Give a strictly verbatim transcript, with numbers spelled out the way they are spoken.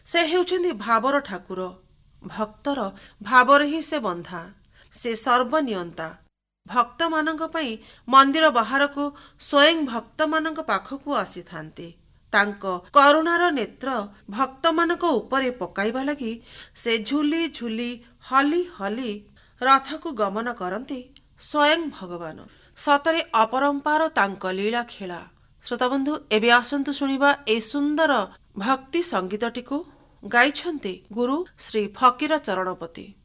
ସେ ହେଉଛନ୍ତି ଭାବର ଠାକୁର। ଭକ୍ତର ଭାବରେ ହିଁ ସେ ବନ୍ଧା। ସେ ସର୍ବନିୟନ୍ତା। ଭକ୍ତମାନଙ୍କ ପାଇଁ ମନ୍ଦିର ବାହାରକୁ ସ୍ୱୟଂ ଭକ୍ତମାନଙ୍କ ପାଖକୁ ଆସିଥାନ୍ତି। ତାଙ୍କ କରୁଣାର ନେତ୍ର ଭକ୍ତମାନଙ୍କ ଉପରେ ପକାଇବା ଲାଗି ସେ ଝୁଲି ଝୁଲି ହଲି ହଲି ରଥକୁ ଗମନ କରନ୍ତି ସ୍ୱୟଂ ଭଗବାନ। ସତରେ ଅପରମ୍ପାର ତାଙ୍କ ଲୀଳା ଖେଳା। ଶ୍ରୋତାବନ୍ଧୁ, ଏବେ ଆସନ୍ତୁ ଶୁଣିବା ଏହି ସୁନ୍ଦର ଭକ୍ତି ସଙ୍ଗୀତଟିକୁ। ଗାଇଛନ୍ତି ଗୁରୁ ଶ୍ରୀ ଫକୀର ଚରଣପତି।